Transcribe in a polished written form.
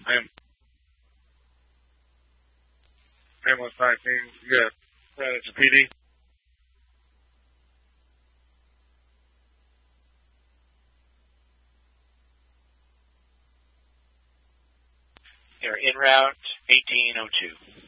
Ambulance 19, yes. It's a PD. They're en route 1802.